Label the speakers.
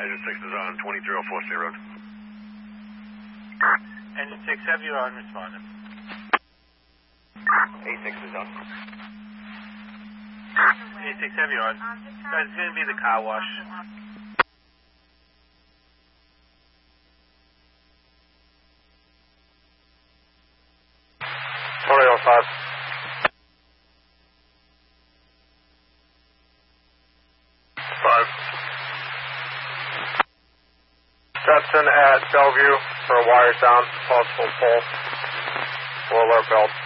Speaker 1: Engine 6 is on 23040 road.
Speaker 2: Engine 6 Heavy, you're on responding.
Speaker 1: A6 is on.
Speaker 2: A6 Heavy, on. That's going to be the car wash.
Speaker 3: Stetson at Bellevue for a wires down, possible pull. Will alert Belt.